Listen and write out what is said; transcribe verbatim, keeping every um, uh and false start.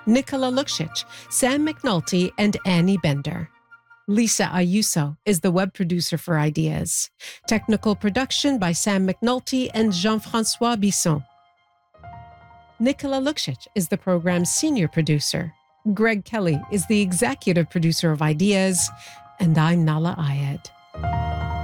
Nicola Luksic, Sam McNulty, and Annie Bender. Lisa Ayuso is the web producer for Ideas. Technical production by Sam McNulty and Jean-François Bisson. Nicola Luksic is the program's senior producer. Greg Kelly is the executive producer of Ideas, and I'm Nahlah Ayed.